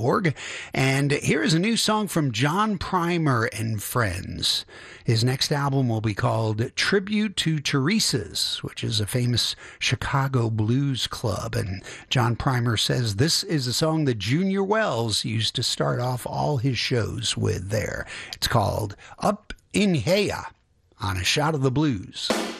www.bluesmoose.org. And here is a new song from John Primer and Friends. His next album will be called Tribute to Teresa's, which is a famous Chicago blues club. And John Primer says this is a song that Junior Wells used to start off all his shows with there. It's called Up in Heya on A Shot of the Blues.